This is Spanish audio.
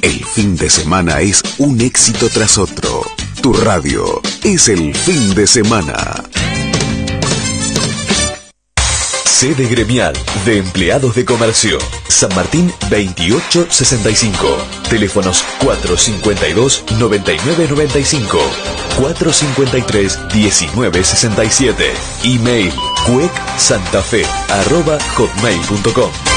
El fin de semana es un éxito tras otro. Tu radio es el fin de semana. Sede gremial de empleados de comercio. San Martín 2865. Teléfonos 452-9995. 453-1967. Email cuecsantafe@hotmail.com.